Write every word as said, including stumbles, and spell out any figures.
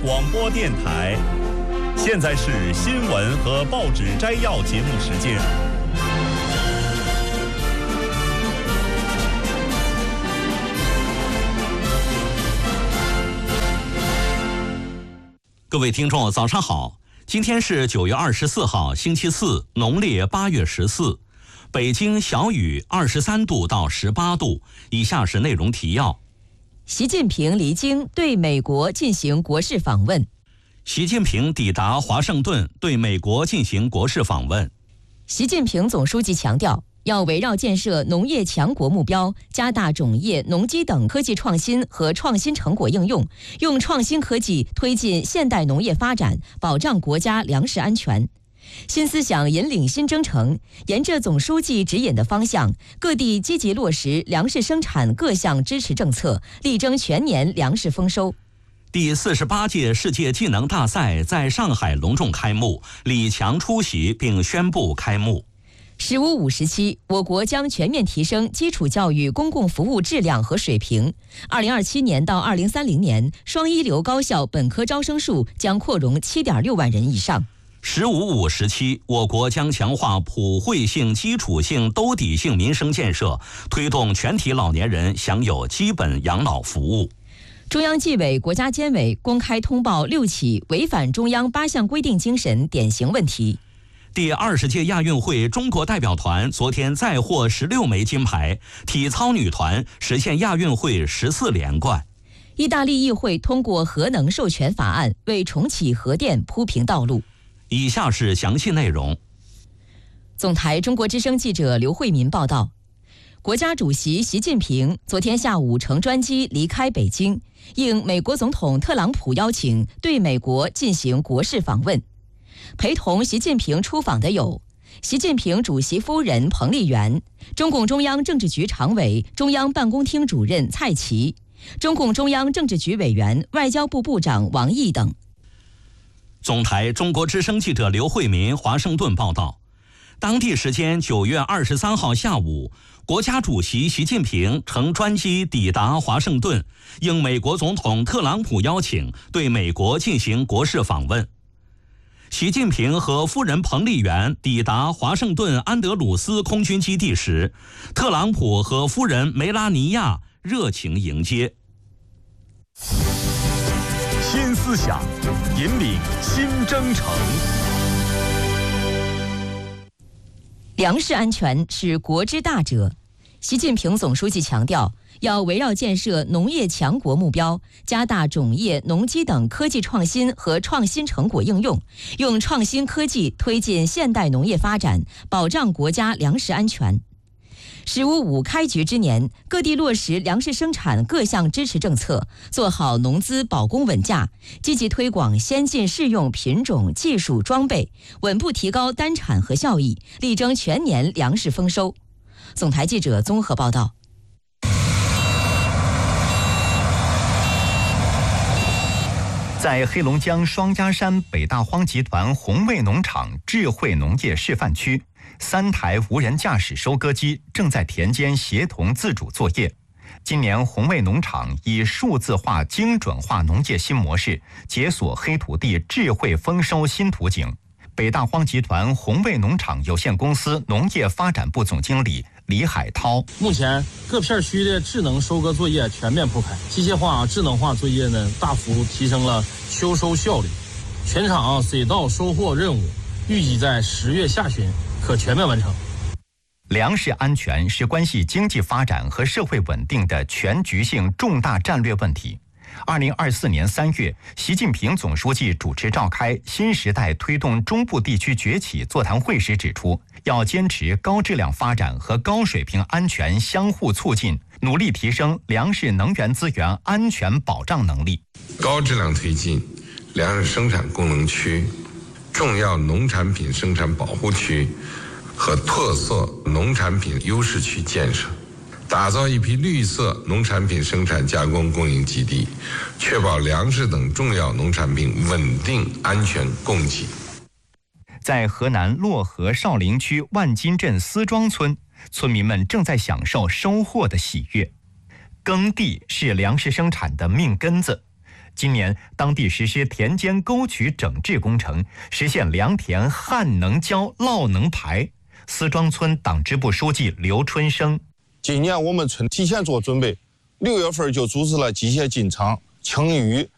广播电台。现在是新闻和报纸摘要节目时间。各位听众，早上好！今天是九月二十四号，星期四，农历八月十四。北京小雨，二十三度到十八度。以下是内容提要。 习近平离京对美国进行国事访问。 习近平抵达华盛顿，对美国进行国事访问。 习近平总书记强调，要围绕建设农业强国目标，加大种业、农机等科技创新和创新成果应用，用创新科技推进现代农业发展，保障国家粮食安全。新思想引领新征程，沿着总书记指引的方向，各地积极落实粮食生产各项支持政策，力争全年粮食丰收。 第四十八届世界技能大赛在上海隆重开幕，李强出席并宣布开幕。 十五五时期，我国将全面提升基础教育公共服务质量和水平。二零二七年到二零三零年，双一流高校本科招生数将扩容七点六万人以上。 十五五时期，我国将强化普惠性、基础性、兜底性民生建设，推动全体老年人享有基本养老服务。 中央纪委国家监委公开通报六起违反中央八项规定精神典型问题。 第二十届亚运会中国代表团昨天再获十六枚金牌，体操女团实现亚运会十四连冠。 意大利议会通过核能授权法案，为重启核电铺平道路。 以下是详细内容。 总台中国之声记者刘慧民报道，国家主席习近平昨天下午乘专机离开北京，应美国总统特朗普邀请，对美国进行国事访问。陪同习近平出访的有习近平主席夫人彭丽媛、中共中央政治局常委、中央办公厅主任蔡奇、中共中央政治局委员、外交部部长王毅等。 总台中国之声记者刘慧民华盛顿报道，当地时间九月二十三号下午，国家主席习近平乘专机抵达华盛顿，应美国总统特朗普邀请，对美国进行国事访问。习近平和夫人彭丽媛抵达华盛顿安德鲁斯空军基地时，特朗普和夫人梅拉尼亚热情迎接。新思想引领新征程。 粮食安全是国之大者。习近平总书记强调，要围绕建设农业强国目标，加大种业、农机等科技创新和创新成果应用，用创新科技推进现代农业发展，保障国家粮食安全。十五五开局之年，各地落实粮食生产各项支持政策，做好农资保供稳价，积极推广先进适用品种、技术、装备，稳步提高单产和效益，力争全年粮食丰收。总台记者综合报道。 在黑龙江双鸭山北大荒集团红卫农场智慧农业示范区，三台无人驾驶收割机正在田间协同自主作业。今年红卫农场以数字化、精准化农业新模式，解锁黑土地智慧丰收新图景。北大荒集团红卫农场有限公司农业发展部总经理李海涛： 目前各片区的智能收割作业全面铺开，机械化、智能化作业呢大幅提升了秋收效率。全场水稻收获任务预计在十月下旬可全面完成。 粮食安全是关系经济发展和社会稳定的全局性重大战略问题。二零二四年三月，习近平总书记主持召开新时代推动中部地区崛起座谈会时指出，要坚持高质量发展和高水平安全相互促进，努力提升粮食能源资源安全保障能力， 高质量推进粮食生产功能区、重要农产品生产保护区和特色农产品优势区建设，打造一批绿色农产品生产加工供应基地，确保粮食等重要农产品稳定安全供给。 在河南漯河少陵区万金镇思庄村，村民们正在享受收获的喜悦。耕地是粮食生产的命根子， 今年当地实施田间沟渠整治工程，实现良田旱能浇、涝能排。思庄村党支部书记刘春生： 今年我们村提前做准备，六月份就组织了机械进场、清淤、